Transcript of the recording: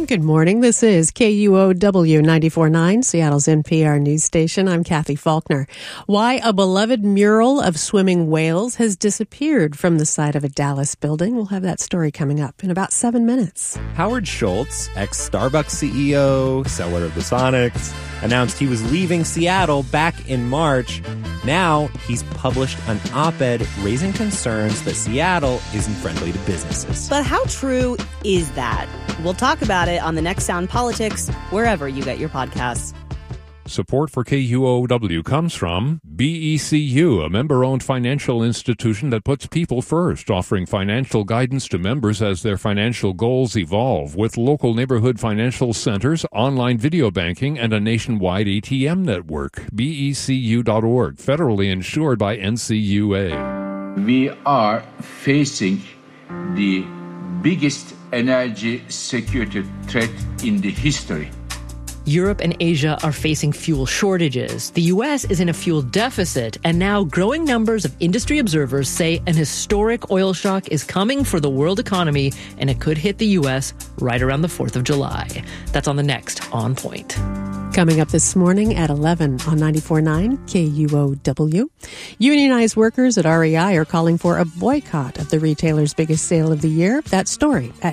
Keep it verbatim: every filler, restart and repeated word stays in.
Good morning. This is K U O W ninety-four point nine, Seattle's N P R news station. I'm Kathy Faulkner. Why a beloved mural of swimming whales has disappeared from the side of a Dallas building. We'll have that story coming up in about seven minutes. Howard Schultz, ex-Starbucks C E O, seller of the Sonics, announced he was leaving Seattle back in March. Now he's published an op-ed raising concerns that Seattle isn't friendly to businesses. But how true is that? We'll talk about it on the next Sound Politics, wherever you get your podcasts. Support for K U O W comes from B E C U, a member-owned financial institution that puts people first, offering financial guidance to members as their financial goals evolve, with local neighborhood financial centers, online video banking, and a nationwide A T M network. B E C U dot org, federally insured by N C U A. We are facing the biggest energy security threat in the history. Europe and Asia are facing fuel shortages. The U S is in a fuel deficit, and now growing numbers of industry observers say an historic oil shock is coming for the world economy, and it could hit the U S right around the fourth of July. That's on the next On Point. Coming up this morning at eleven on ninety-four point nine K U O W. Unionized workers at R E I are calling for a boycott of the retailer's biggest sale of the year. That story at